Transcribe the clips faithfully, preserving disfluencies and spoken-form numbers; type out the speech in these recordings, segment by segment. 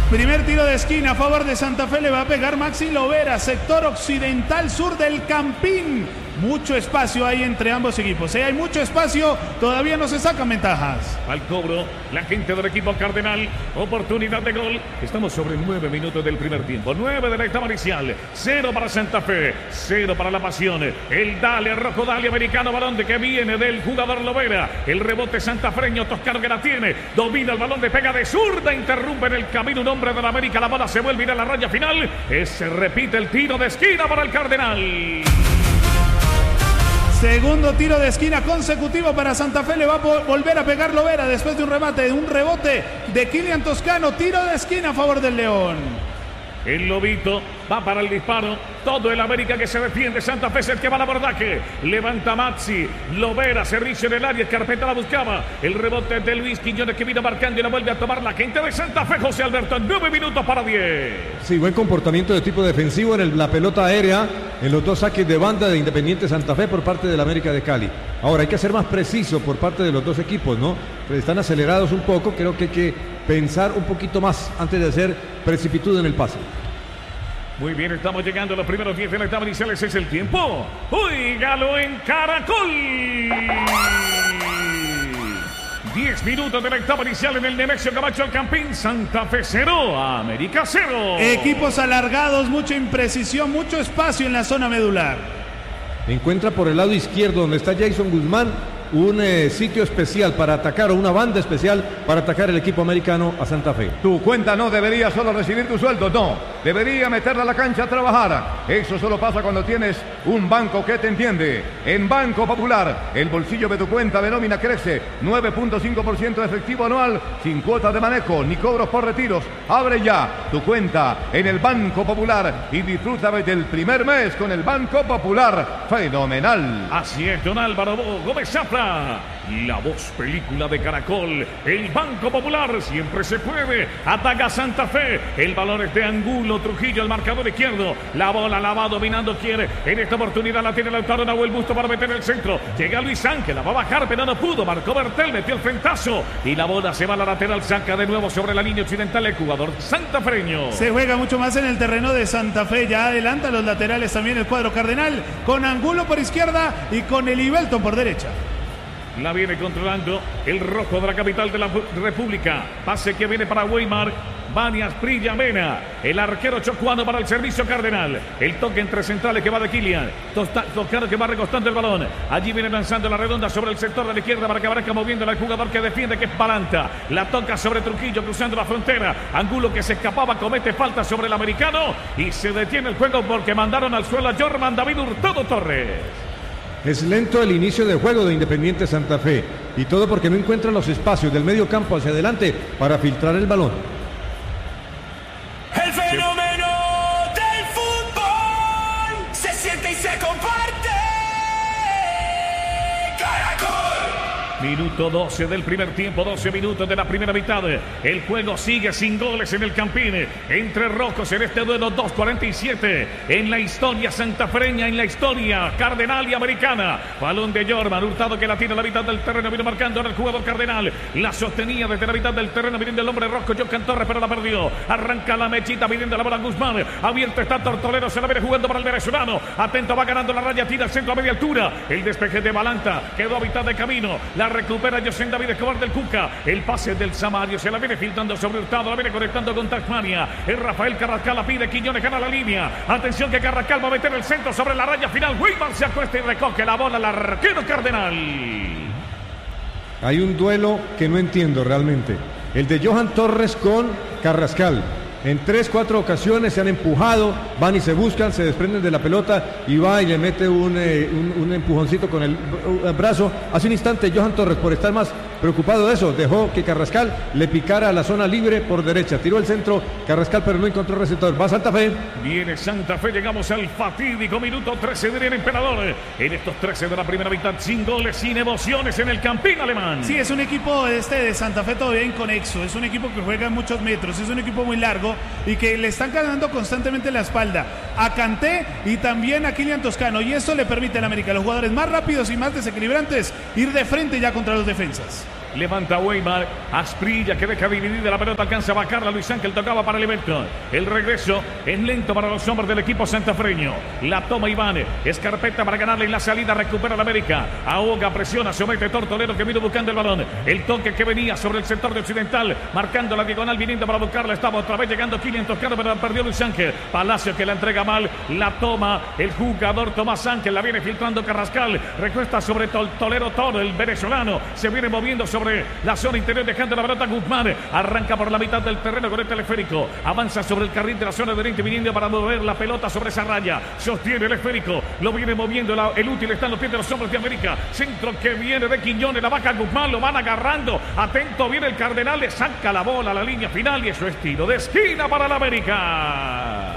Primer tiro de esquina a favor de Santa Fe, le va a pegar Maxi Lovera, sector occidental sur del Campín. Mucho espacio hay entre ambos equipos. ¿eh? Hay mucho espacio, todavía no se sacan ventajas. Al cobro, la gente del equipo cardenal. Oportunidad de gol. Estamos sobre nueve minutos del primer tiempo. Nueve de la etapa inicial. Cero para Santa Fe. Cero para la Pasión. El dale, rojo dale americano. Balón de que viene del jugador Lovera. El rebote santafreño. Toscano que la tiene. Domina el balón de pega de zurda. Interrumpe en el camino un hombre de la América. La bola se vuelve a ir a la raya final. Se repite el tiro de esquina para el cardenal. Segundo tiro de esquina consecutivo para Santa Fe. Le va a volver a pegar Lovera después de un remate, un rebote de Kylian Toscano. Tiro de esquina a favor del León. El Lobito va para el disparo. Todo el América que se defiende. Santa Fe es el que va al abordaje. Levanta Maxi. Lovera, servicio en el área. Carpeta la buscaba. El rebote de Luis Quiñones que vino marcando y la vuelve a tomar la gente de Santa Fe. José Alberto, nueve minutos para diez. Sí, buen comportamiento de tipo defensivo en el, la pelota aérea. En los dos saques de banda de Independiente Santa Fe por parte del América de Cali. Ahora hay que ser más preciso por parte de los dos equipos, ¿no? Están acelerados un poco. Creo que hay que pensar un poquito más antes de hacer precipitud en el pase. Muy bien, estamos llegando a los primeros diez de la etapa inicial. Ese es el tiempo. ¡Óigalo en Caracol! diez minutos de la etapa inicial en el Nemesio Camacho al Campín. Santa Fe cero, América cero. Equipos alargados, mucha imprecisión, mucho espacio en la zona medular. Encuentra por el lado izquierdo donde está Jason Guzmán un eh, sitio especial para atacar, o una banda especial para atacar el equipo americano a Santa Fe. Tu cuenta no debería solo recibir tu sueldo, no. Debería meterla a la cancha a trabajar. Eso solo pasa cuando tienes un banco que te entiende. En Banco Popular, el bolsillo de tu cuenta de nómina crece. nueve punto cinco por ciento de efectivo anual, sin cuotas de manejo, ni cobros por retiros. Abre ya tu cuenta en el Banco Popular y disfruta del primer mes con el Banco Popular. Fenomenal. Así es, don Álvaro Gómez Zafra. La voz película de Caracol. El Banco Popular siempre se puede. Ataca Santa Fe. El balón es de Angulo Trujillo, el marcador izquierdo. La bola la va dominando, quiere. En esta oportunidad la tiene Lautaro Nahuel Busto para meter el centro. Llega Luis Ángel, la va a bajar, pero no pudo. Marcó Bertel, metió el frentazo. Y la bola se va a la lateral, saca de nuevo sobre la línea occidental el jugador santafreño. Se juega mucho más en el terreno de Santa Fe. Ya adelanta los laterales también el cuadro cardenal. Con Angulo por izquierda y con Elibelton por derecha. La viene controlando el rojo de la capital de la República. Pase que viene para Weimar. Banias Prilla Mena. El arquero chocuano para el servicio cardenal. El toque entre centrales que va de Kylian. Toscano que va recostando el balón. Allí viene lanzando la redonda sobre el sector de la izquierda para que aparezca moviendo al jugador que defiende, que es Palanta. La toca sobre Trujillo cruzando la frontera. Angulo que se escapaba comete falta sobre el americano. Y se detiene el juego porque mandaron al suelo a Jorman David Hurtado Torres. Es lento el inicio de juego de Independiente Santa Fe. Y todo porque no encuentra los espacios del medio campo hacia adelante para filtrar el balón. El fenómeno del fútbol se siente y se comparte. Caracol. Minuto doce del primer tiempo, doce minutos de la primera mitad. El juego sigue sin goles en el Campín. Entre rojos en este duelo, dos cuarenta y siete. En la historia santafreña, en la historia cardenal y americana. Balón de Jorman, Hurtado que la tiene a la mitad del terreno. Vino marcando ahora el jugador cardenal. La sostenía desde la mitad del terreno. Viniendo el hombre rojo, Jocan Torres, pero la perdió. Arranca la mechita, pidiendo la bola a Guzmán. Abierto está Tortolero, se la viene jugando para el venezolano. Atento, va ganando la raya, tira al centro a media altura. El despeje de Balanta quedó a mitad de camino. La recupera José David Escobar del Cuca. El pase del Samario se la viene filtrando sobre Hurtado. La viene conectando con Tasmania. El Rafael Carrascal la pide. Quiñones gana la línea. Atención que Carrascal va a meter el centro sobre la raya final. Weimar se acuesta y recoge la bola al arquero cardenal. Hay un duelo que no entiendo realmente. El de Johan Torres con Carrascal. En tres, cuatro ocasiones se han empujado, van y se buscan, se desprenden de la pelota y va y le mete un, eh, un, un empujoncito con el, el brazo. Hace un instante Johan Torres, por estar más preocupado de eso, dejó que Carrascal le picara a la zona libre por derecha. Tiró el centro Carrascal, pero no encontró receptor. Va Santa Fe. Viene Santa Fe, llegamos al fatídico minuto trece del Emperador. En estos trece de la primera mitad, sin goles, sin emociones en el Campín alemán. Sí, es un equipo este de Santa Fe todavía inconexo. Es un equipo que juega muchos metros, es un equipo muy largo y que le están ganando constantemente la espalda a Kanté y también a Kylian Toscano, y esto le permite al América, a los jugadores más rápidos y más desequilibrantes, ir de frente ya contra los defensas. Levanta Weimar. Asprilla que deja dividida la pelota. Alcanza a vacarla. Luis Ángel tocaba para Liberto. El regreso es lento para los hombres del equipo santafreño. La toma Iván. Escarpeta para ganarle y la salida recupera la América. Ahoga, presiona, somete Tortolero que vino buscando el balón. El toque que venía sobre el sector de Occidental. Marcando la diagonal, viniendo para buscarla. Estaba otra vez llegando Kylian Toscano, pero la perdió Luis Ángel. Palacio que la entrega mal. La toma el jugador Tomás Ángel. La viene filtrando Carrascal. Recuesta sobre Tolero Toro, el venezolano. Se viene moviendo sobre la zona interior, dejando la pelota Guzmán. Arranca por la mitad del terreno con el teleférico. Avanza sobre el carril de la zona de oriente, viniendo para mover la pelota sobre esa raya. Sostiene el esférico. Lo viene moviendo. La, el útil está en los pies de los hombres de América. Centro que viene de Quiñones. La baja Guzmán. Lo van agarrando. Atento viene el Cardenal. Le saca la bola a la línea final y eso es tiro de esquina para la América.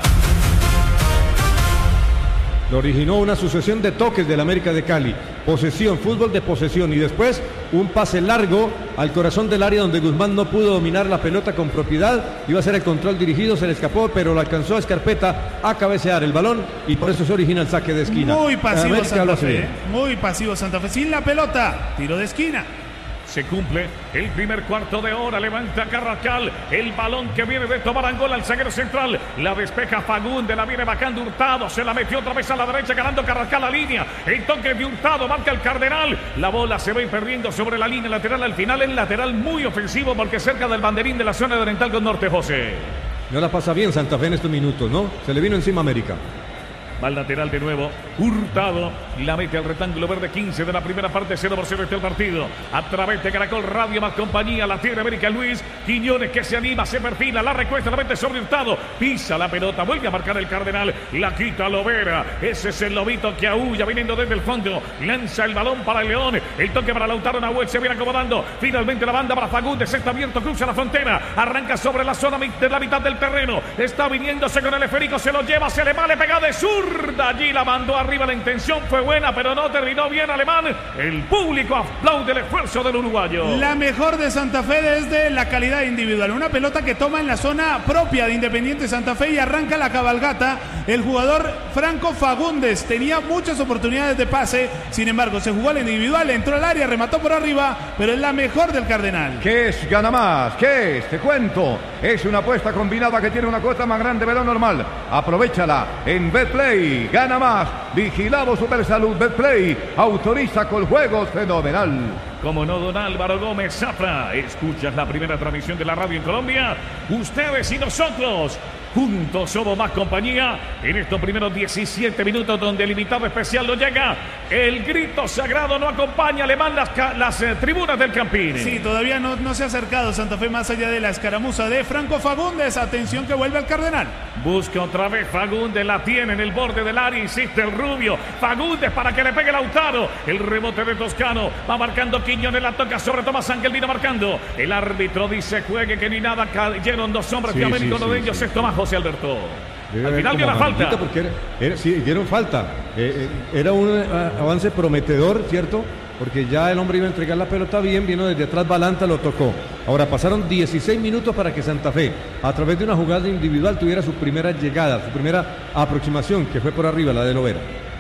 Lo originó una sucesión de toques del América de Cali. Posesión, fútbol de posesión y después un pase largo al corazón del área donde Guzmán no pudo dominar la pelota con propiedad. Iba a ser el control dirigido, se le escapó, pero lo alcanzó a Escarpeta a cabecear el balón y por eso se origina el saque de esquina. Muy pasivo Santa Fe, ¿eh? Muy pasivo Santa Fe. Sin la pelota, tiro de esquina. Se cumple el primer cuarto de hora. Levanta Carrascal. El balón que viene de tomar Angola al zaguero central. La despeja Fagundes. La viene bajando Hurtado. Se la metió otra vez a la derecha. Ganando Carrascal la línea. El toque de Hurtado. Marca el Cardenal. La bola se va perdiendo sobre la línea lateral. Al final el lateral muy ofensivo porque cerca del banderín de la zona de Oriental con Norte, José. No la pasa bien Santa Fe en estos minutos, ¿no? Se le vino encima América. Va al lateral de nuevo. Hurtado la mete al rectángulo verde. Quince de la primera parte. Cero por cero está el partido. A través de Caracol Radio más compañía. La tiene América. Luis Quiñones que se anima. Se perfila. La recuesta. La mete sobre Hurtado. Pisa la pelota. Vuelve a marcar el Cardenal. La quita Lovera. Ese es el lobito que aúlla viniendo desde el fondo. Lanza el balón para el León. El toque para Lautaro Nahuel. Se viene acomodando. Finalmente la banda para Fagundes. Está abierto. Cruza la frontera. Arranca sobre la zona de la mitad del terreno. Está viniéndose con el esférico. Se lo lleva. Se le va. Le pega de sur. Allí la mandó arriba, la intención fue buena, pero no terminó bien Alemán. El público aplaude el esfuerzo del uruguayo. La mejor de Santa Fe desde la calidad individual. Una pelota que toma en la zona propia de Independiente Santa Fe y arranca la cabalgata. El jugador Franco Fagundes tenía muchas oportunidades de pase, sin embargo se jugó al individual, entró al área, remató por arriba, pero es la mejor del Cardenal. ¿Qué es Gana Más? ¿Qué es? Te cuento. Es una apuesta combinada que tiene una cuota más grande de lo normal. Aprovéchala en Betplay. Gana Más. Vigilado Supersalud. Betplay autoriza con juegos fenomenal. Como no, don Álvaro Gómez Zafra. Escuchas la primera transmisión de la radio en Colombia. Ustedes y nosotros juntos somos más compañía en estos primeros diecisiete minutos donde el invitado especial no llega. El grito sagrado no acompaña. Alemán las, las eh, tribunas del Campín. Sí, todavía no, no se ha acercado Santa Fe más allá de la escaramuza de Franco Fagundes. Atención que vuelve al Cardenal. Busca otra vez Fagundes. La tiene en el borde del área. Insiste el rubio. Fagundes para que le pegue Lautaro. El rebote de Toscano. Va marcando Quiñones. La toca sobre Tomás Ángel. Vino marcando. El árbitro dice juegue que ni nada. Cayeron dos hombres sí, de América. sí, Uno sí, de ellos sí. es Tomás José Alberto. Debe Al final dio la falta. Porque era, era, sí, dieron falta. Eh, eh, era un uh, avance prometedor, ¿cierto? Porque ya el hombre iba a entregar la pelota bien, vino desde atrás Balanta, lo tocó. Ahora pasaron dieciséis minutos para que Santa Fe, a través de una jugada individual, tuviera su primera llegada, su primera aproximación, que fue por arriba, la de Lovera.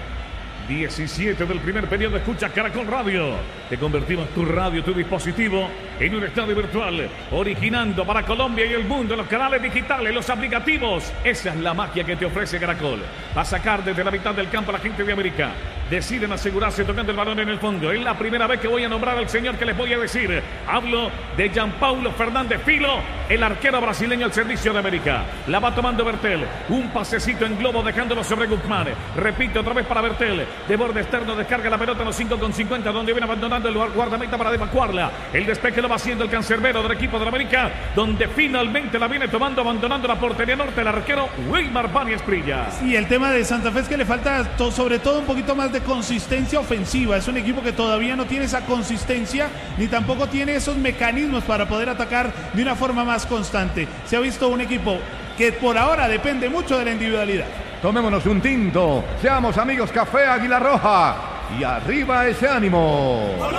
diecisiete del primer periodo, escucha Caracol Radio. Te convertimos tu radio, tu dispositivo en un estadio virtual, originando para Colombia y el mundo los canales digitales, los aplicativos. Esa es la magia que te ofrece Caracol. Va a sacar desde la mitad del campo a la gente de América. Deciden asegurarse tocando el balón en el fondo. Es la primera vez que voy a nombrar al señor que les voy a decir. Hablo de Gianpaulo Fernández Filo, el arquero brasileño al servicio de América. La va tomando Bertel. Un pasecito en globo dejándolo sobre Guzmán. Repite otra vez para Bertel. De borde externo descarga la pelota en los cinco con cincuenta, donde viene abandonando el guardameta para evacuarla. El despeje lo va haciendo el cancerbero del equipo de la América, donde finalmente la viene tomando, abandonando la portería norte, el arquero Weimar Báñez Prilla. Y el tema de Santa Fe es que le falta to, sobre todo un poquito más de consistencia ofensiva. Es un equipo que todavía no tiene esa consistencia, ni tampoco tiene esos mecanismos para poder atacar de una forma más constante. Se ha visto un equipo que por ahora depende mucho de la individualidad. Tomémonos un tinto, seamos amigos Café Águila Roja y arriba ese ánimo.